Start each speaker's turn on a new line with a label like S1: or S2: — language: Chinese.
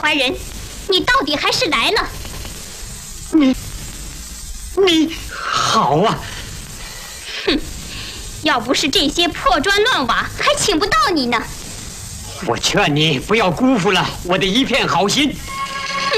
S1: 怀人，你到底还是来了。
S2: 你好啊！
S1: 哼，要不是这些破砖乱瓦，还请不到你呢。
S2: 我劝你不要辜负了我的一片好心。